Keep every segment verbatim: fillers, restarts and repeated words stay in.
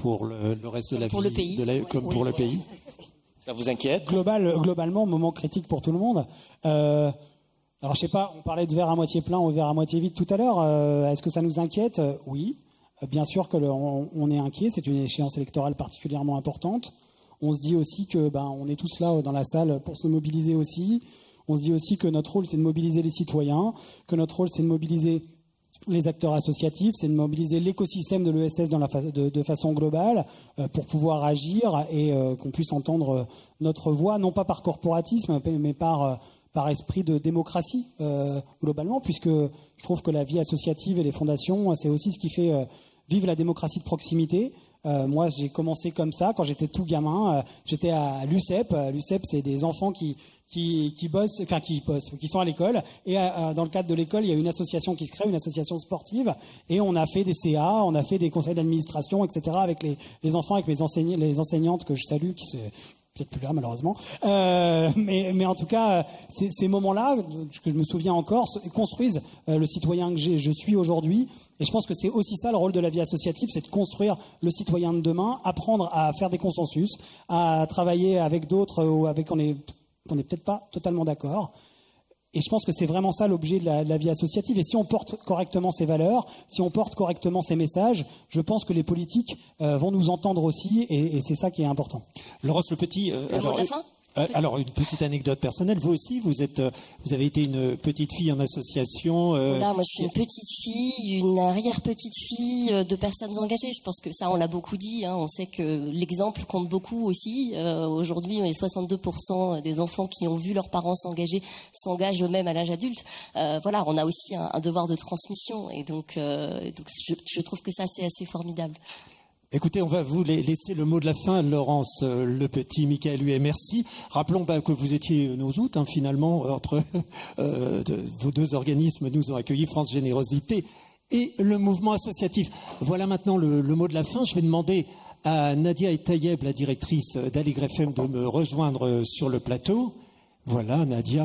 pour le, le reste de la pour vie, le pays. de la, comme oui. pour le pays. Ça vous inquiète? Global, globalement, moment critique pour tout le monde. Euh, alors, je sais pas, on parlait de verre à moitié plein ou verre à moitié vide tout à l'heure. Euh, est-ce que ça nous inquiète? Oui. Euh, bien sûr que le, on, on est inquiet. C'est une échéance électorale particulièrement importante. On se dit aussi que ben, on est tous là dans la salle pour se mobiliser aussi. On se dit aussi que notre rôle, c'est de mobiliser les citoyens, que notre rôle, c'est de mobiliser les acteurs associatifs, c'est de mobiliser l'écosystème de l'E S S dans la fa- de, de façon globale euh, pour pouvoir agir et euh, qu'on puisse entendre euh, notre voix, non pas par corporatisme, mais par, euh, par esprit de démocratie euh, globalement, puisque je trouve que la vie associative et les fondations, c'est aussi ce qui fait euh, vivre la démocratie de proximité. Euh, moi, j'ai commencé comme ça quand j'étais tout gamin. Euh, j'étais à l'U C E P. L'U C E P, c'est des enfants qui qui, qui bossent, enfin qui bossent, qui sont à l'école. Et euh, dans le cadre de l'école, il y a une association qui se crée, une association sportive. Et on a fait des C A, on a fait des conseils d'administration, et cetera. Avec les, les enfants, avec mes enseignants, les enseignantes que je salue, qui se peut-être plus là malheureusement, euh, mais, mais en tout cas, ces, ces moments-là, que je me souviens encore, construisent euh, le citoyen que j'ai, je suis aujourd'hui. Et je pense que c'est aussi ça le rôle de la vie associative, c'est de construire le citoyen de demain, apprendre à faire des consensus, à travailler avec d'autres ou avec on est, on n'est peut-être pas totalement d'accord. Et je pense que c'est vraiment ça l'objet de la, de la vie associative. Et si on porte correctement ces valeurs, si on porte correctement ces messages, je pense que les politiques euh, vont nous entendre aussi, et, et c'est ça qui est important. Laurence Le Petit. Euh, Le mot de la fin ? Euh, alors, une petite anecdote personnelle. Vous aussi, vous êtes, euh, vous avez été une petite fille en association. Euh, Voilà, moi, je suis une petite fille, une arrière-petite fille euh, de personnes engagées. Je pense que ça, on l'a beaucoup dit. Hein. On sait que l'exemple compte beaucoup aussi. Euh, aujourd'hui, soixante-deux pour cent des enfants qui ont vu leurs parents s'engager s'engagent eux-mêmes à l'âge adulte. Euh, voilà, on a aussi un, un devoir de transmission. Et donc, euh, donc je, je trouve que ça, c'est assez formidable. Écoutez, on va vous laisser le mot de la fin, Laurence euh, Le Petit, Michaël Huet, merci. Rappelons bah, que vous étiez nos hôtes, hein, finalement, entre euh, de, vos deux organismes nous ont accueillis, France Générosité et le mouvement associatif. Voilà maintenant le, le mot de la fin. Je vais demander à Nadia et Tayeb, la directrice d'Aligre F M, de me rejoindre sur le plateau. Voilà, Nadia.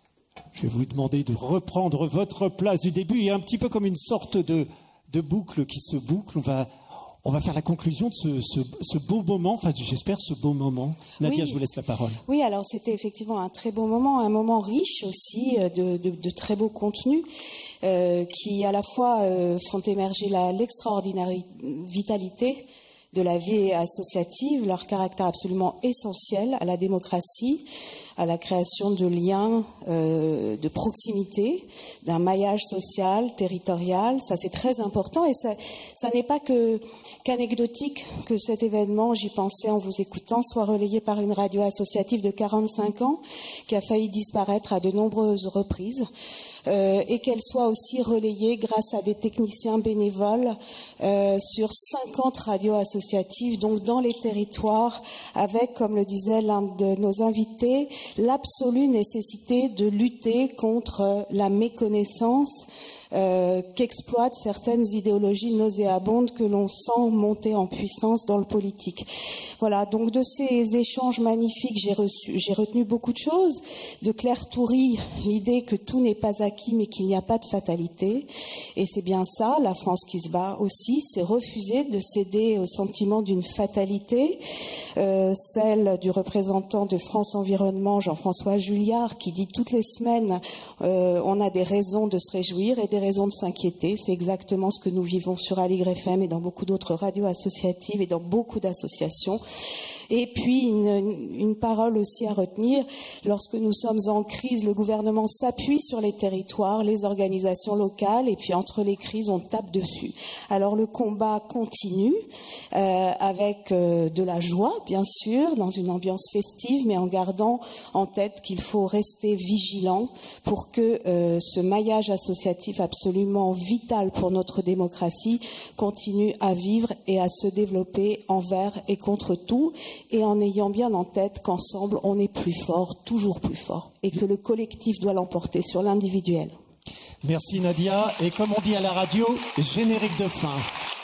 Je vais vous demander de reprendre votre place du début. Il y a un petit peu comme une sorte de, de boucle qui se boucle. On va... On va faire la conclusion de ce, ce, ce beau moment, enfin j'espère ce beau moment. Nadia, oui. Je vous laisse la parole. Oui, alors c'était effectivement un très beau moment, un moment riche aussi de, de, de très beaux contenus euh, qui à la fois euh, font émerger la, l'extraordinaire vitalité de la vie associative, leur caractère absolument essentiel à la démocratie, à la création de liens euh, de proximité, d'un maillage social, territorial. Ça, c'est très important et ça, ça n'est pas que qu'anecdotique que cet événement, j'y pensais en vous écoutant, soit relayé par une radio associative de quarante-cinq ans qui a failli disparaître à de nombreuses reprises. Euh, et qu'elle soit aussi relayée grâce à des techniciens bénévoles euh, sur cinquante radios associatives, donc dans les territoires, avec, comme le disait l'un de nos invités, l'absolue nécessité de lutter contre la méconnaissance Euh, qu'exploitent certaines idéologies nauséabondes que l'on sent monter en puissance dans le politique. Voilà, donc de ces échanges magnifiques, j'ai, reçu, j'ai retenu beaucoup de choses. De Claire Toury, l'idée que tout n'est pas acquis mais qu'il n'y a pas de fatalité. Et c'est bien ça, la France qui se bat aussi, c'est refuser de céder au sentiment d'une fatalité. Euh, celle du représentant de France Environnement, Jean-François Julliard, qui dit toutes les semaines euh, on a des raisons de se réjouir et des raisons de s'inquiéter. C'est exactement ce que nous vivons sur Aligre F M et dans beaucoup d'autres radios associatives et dans beaucoup d'associations. Et puis, une, une parole aussi à retenir, lorsque nous sommes en crise, le gouvernement s'appuie sur les territoires, les organisations locales, et puis entre les crises, on tape dessus. Alors le combat continue, euh, avec euh, de la joie, bien sûr, dans une ambiance festive, mais en gardant en tête qu'il faut rester vigilant pour que euh, ce maillage associatif absolument vital pour notre démocratie continue à vivre et à se développer envers et contre tout, et en ayant bien en tête qu'ensemble, on est plus fort, toujours plus fort, et que le collectif doit l'emporter sur l'individuel. Merci Nadia, et comme on dit à la radio, générique de fin.